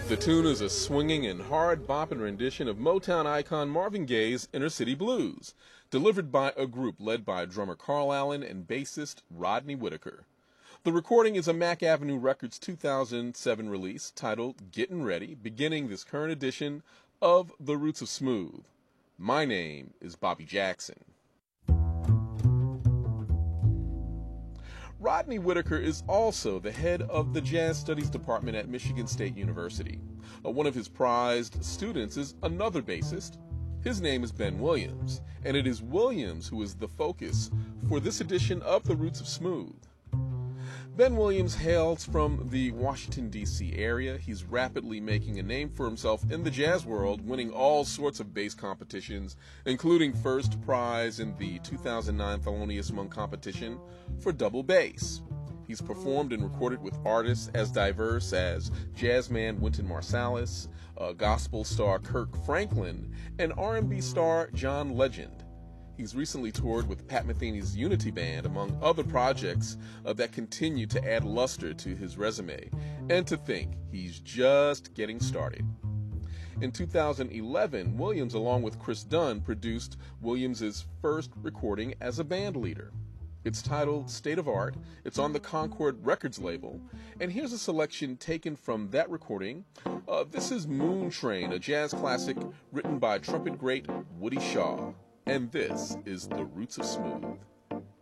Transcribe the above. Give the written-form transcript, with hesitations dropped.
The tune is a swinging and hard-bopping rendition of Motown icon Marvin Gaye's Inner City Blues, delivered by a group led by drummer Carl Allen and bassist Rodney Whitaker. The recording is a Mack Avenue Records 2007 release titled Gettin' Ready, beginning this current edition of The Roots of Smooth. My name is Bobby Jackson. Rodney Whitaker is also the head of the Jazz Studies Department at Michigan State University. One of his prized students is another bassist. His name is Ben Williams, and it is Williams who is the focus for this edition of The Roots of Smooth. Ben Williams hails from the Washington, D.C. area. He's rapidly making a name for himself in the jazz world, winning all sorts of bass competitions, including first prize in the 2009 Thelonious Monk competition for double bass. He's performed and recorded with artists as diverse as jazzman Wynton Marsalis, gospel star Kirk Franklin, and R&B star John Legend. He's recently toured with Pat Metheny's Unity Band, among other projects that continue to add luster to his resume. And to think, he's just getting started. In 2011, Williams, along with Chris Dunn, produced Williams's first recording as a band leader. It's titled State of Art. It's on the Concord Records label. And here's a selection taken from that recording. This is Moon Train, a jazz classic written by trumpet great Woody Shaw. And this is The Roots of Smooth.